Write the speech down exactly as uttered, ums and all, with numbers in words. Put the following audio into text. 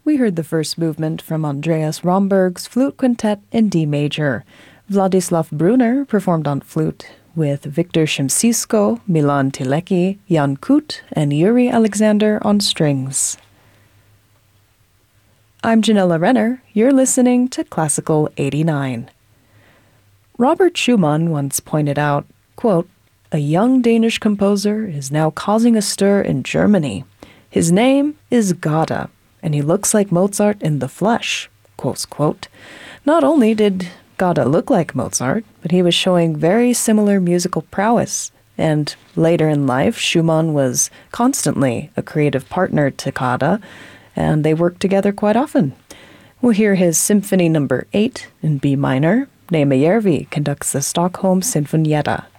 we heard the first movement from Andreas Romberg's Flute Quintet in D major. Vladislav Brunner performed on flute with Victor Shimsisko, Milan Tilecki, Jan Kut, and Yuri Alexander on strings. I'm Janella Renner. You're listening to Classical eighty-nine. Robert Schumann once pointed out, quote, "A young Danish composer is now causing a stir in Germany. His name is Gade, and he looks like Mozart in the flesh," close quote. Not only did Gade look like Mozart, but he was showing very similar musical prowess. And later in life, Schumann was constantly a creative partner to Gade, and they worked together quite often. We'll hear his Symphony Number eight in B minor. Neeme Järvi conducts the Stockholm Sinfonietta.